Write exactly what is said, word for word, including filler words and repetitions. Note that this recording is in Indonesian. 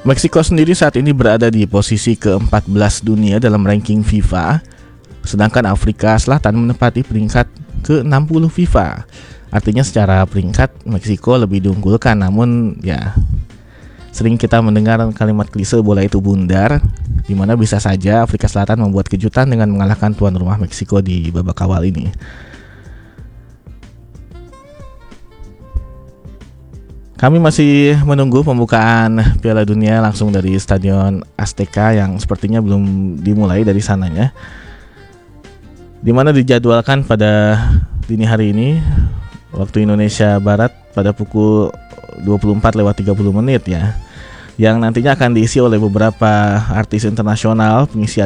Meksiko sendiri saat ini berada di posisi keempat belas dunia dalam ranking FIFA, sedangkan Afrika Selatan menempati peringkat ke enam puluh FIFA. Artinya secara peringkat Meksiko lebih diunggulkan, namun ya sering kita mendengar kalimat klise bola itu bundar, di mana bisa saja Afrika Selatan membuat kejutan dengan mengalahkan tuan rumah Meksiko di babak awal ini. Kami masih menunggu pembukaan Piala Dunia langsung dari Stadion Azteca yang sepertinya belum dimulai dari sananya, di mana dijadwalkan pada dini hari ini waktu Indonesia Barat pada pukul dua puluh empat lewat tiga puluh menit ya, yang nantinya akan diisi oleh beberapa artis internasional pengisi